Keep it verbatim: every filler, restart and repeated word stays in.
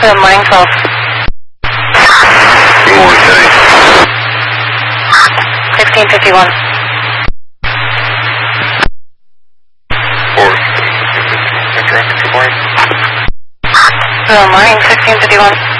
Good morning, twelve. Good morning, Kenny. fifteen fifty-one. Four. Good morning. Good morning, fifteen fifty-one.